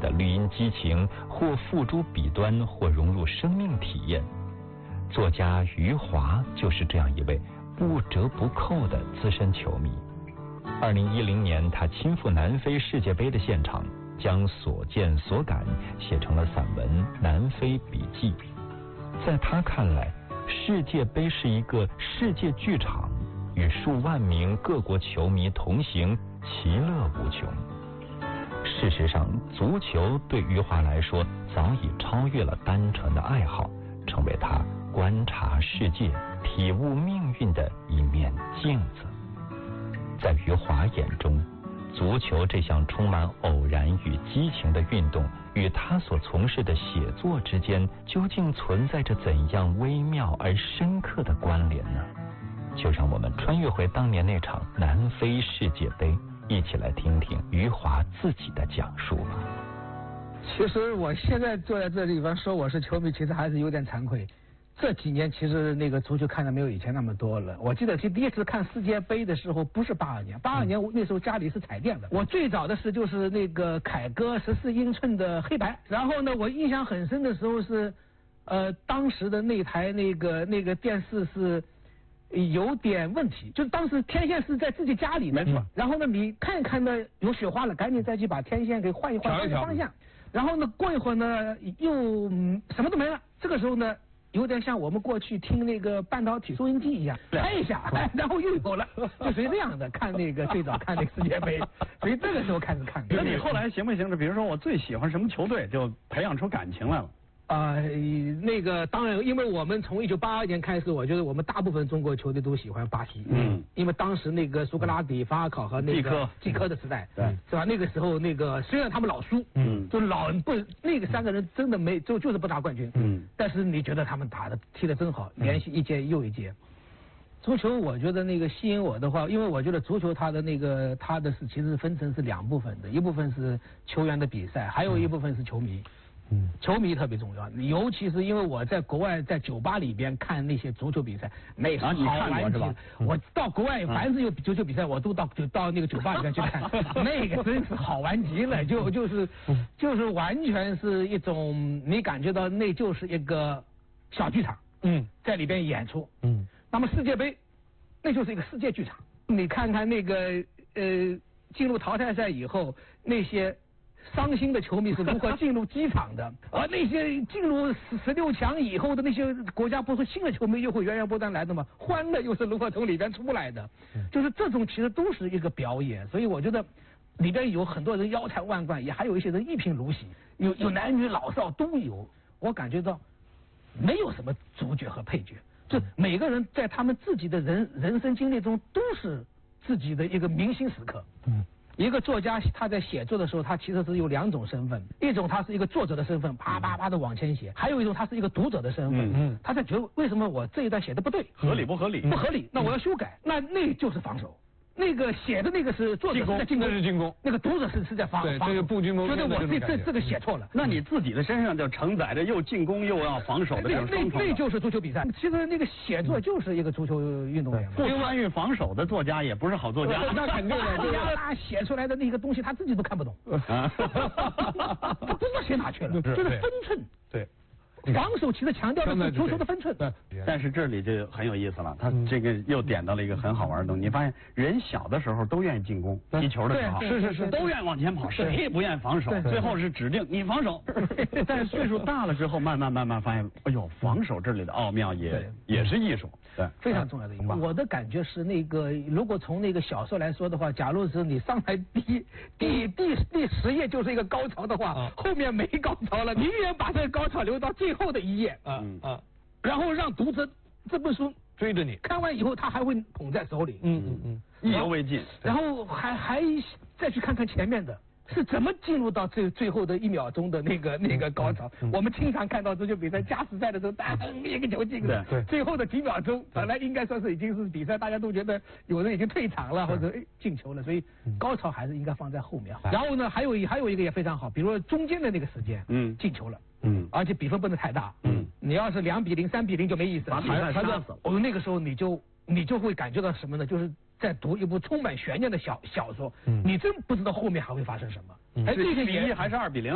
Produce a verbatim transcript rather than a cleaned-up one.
的绿荫激情，或付诸笔端，或融入生命体验。作家余华就是这样一位不折不扣的资深球迷。二零一零年，他亲赴南非世界杯的现场，将所见所感写成了散文《南非笔记》。在他看来，世界杯是一个世界剧场，与数万名各国球迷同行，其乐无穷。事实上，足球对余华来说早已超越了单纯的爱好，成为他观察世界、体悟命运的一面镜子。在余华眼中，足球这项充满偶然与激情的运动，与他所从事的写作之间，究竟存在着怎样微妙而深刻的关联呢？就让我们穿越回当年那场南非世界杯，一起来听听余华自己的讲述吧。 其实我现在坐在这地方说我是球迷，其实还是有点惭愧。这几年其实那个足球看的没有以前那么多了。我记得其实第一次看世界杯的时候不是八二年，八二年我那时候家里是彩电的。我最早的是就是那个凯歌十四英寸的黑白。然后呢，我印象很深的时候是，呃，当时的那台那个那个电视是有点问题，就是当时天线是在自己家里的，嗯、然后呢，你看一看呢有雪花了，赶紧再去把天线给换一换，换个方向。然后呢，过一会儿呢又、嗯、什么都没了。这个时候呢，有点像我们过去听那个半导体收音机一样，开一下，哎，然后又有了，就属于这样的看那个最早看那个世界杯，所以这个时候开始看。 那你后来行不行？比如说我最喜欢什么球队，就培养出感情来了。 啊、呃，那个当然，因为我们从一九八二年开始，我觉得我们大部分中国球队都喜欢巴西，嗯，因为当时那个苏格拉底、法尔考和那个季科的时代，对，是吧？那个时候那个虽然他们老输，嗯，就老不那个三个人真的没就就是不拿冠军，嗯，但是你觉得他们打的踢得真好，连续一届又一届。足球我觉得那个吸引我的话，因为我觉得足球它的那个它的是其实分成是两部分的，一部分是球员的比赛，还有一部分是球迷。嗯，球迷特别重要，尤其是因为我在国外在酒吧里边看那些足球比赛，那是好玩极了。我到国外凡是有足球比赛，我都到就到那个酒吧里边去看，那个真是好玩极了，就就是就是完全是一种你感觉到那就是一个小剧场，嗯，在里边演出，嗯。那么世界杯，那就是一个世界剧场，你看看那个呃进入淘汰赛以后那些。伤心的球迷是如何进入机场的，而那些进入十六强以后的那些国家，不是新的球迷又会源源不断来的吗？欢乐又是如何从里边出来的？就是这种其实都是一个表演，所以我觉得里边有很多人腰缠万贯，也还有一些人一贫如洗，有有男女老少都有。我感觉到没有什么主角和配角，就每个人在他们自己的人人生经历中都是自己的一个明星时刻。嗯。一个作家他在写作的时候，他其实是有两种身份，一种他是一个作者的身份，啪啪啪的往前写；还有一种他是一个读者的身份，嗯嗯，他在觉得为什么我这一段写的不对， 合理不合理？ 不合理，那我要修改，那那就是防守。那个写的那个是作者是在进攻， 那是进攻， 那个读者是是在防守。 对，这个步军攻， 觉得我这这这个写错了。 那你自己的身上就承载着又进攻又要防守的这种双重。 那那就是足球比赛。其实那个写作就是一个足球运动员嘛。 不参与防守的作家也不是好作家。 那肯定的，他写出来的那个东西他自己都看不懂，他不知道写哪去了，就是分寸。 对。 防守其实强调的是足球的分寸， 对。但是这里就很有意思了，他这个又点到了一个很好玩的东西。你发现人小的时候都愿意进攻，踢球的时候是是是， 都愿意往前跑，谁也不愿意防守。最后是指定你防守。但是岁数大了之后，慢慢慢慢发现，哎呦，防守这里的奥妙也也是艺术，对， 非常重要的一个。我的感觉是那个，如果从那个小说来说的话，假如是你上来第第第第十页就是一个高潮的话，后面没高潮了，宁愿把这个高潮留到最后的一页，嗯嗯，然后让读者这本书追着你看完以后，他还会捧在手里， 嗯嗯嗯， 意犹未尽， 然后还还再去看看前面的是怎么进入到最最后的一秒钟的那个那个高潮。我们经常看到足球比赛加时赛的时候，当一个球进了，对，最后的几秒钟本来应该说是已经是比赛，大家都觉得有人已经退场了或者哎进球了，所以高潮还是应该放在后面。然后呢，还有还有一个也非常好，比如说中间的那个时间，嗯，进球了。嗯，而且比分不能太大。嗯，你要是两比零、三比零就没意思了。 把比赛杀死了。 哦，那个时候你就你就会感觉到什么呢？就是在读一部充满悬念的小小说，嗯，你真不知道后面还会发生什么。 嗯，哎，这个比一还是二比零？